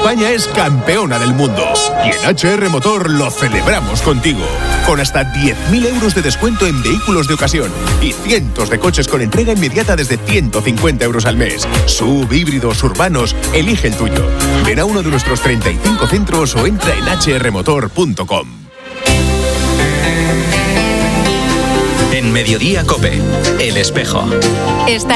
España es campeona del mundo. Y en HR Motor lo celebramos contigo. Con hasta 10.000 euros de descuento en vehículos de ocasión y cientos de coches con entrega inmediata desde 150 euros al mes. SUV, híbridos, urbanos, elige el tuyo. Ven a uno de nuestros 35 centros o entra en hrmotor.com. En Mediodía COPE, El Espejo.